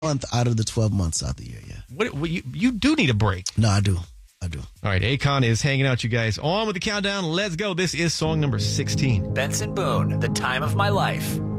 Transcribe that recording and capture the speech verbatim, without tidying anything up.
month out of the twelve months out of the year, yeah. What, what you, you do need a break. No, I do. I do. All right, Akon is hanging out, you guys. On with the countdown. Let's go. This is song number sixteen. Benson Boone, The Time of My Life.